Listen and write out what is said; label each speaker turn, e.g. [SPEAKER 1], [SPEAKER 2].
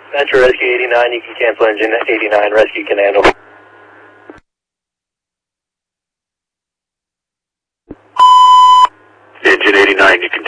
[SPEAKER 1] Metro Rescue 89, you can cancel engine 89, rescue can handle.
[SPEAKER 2] Engine 89, you can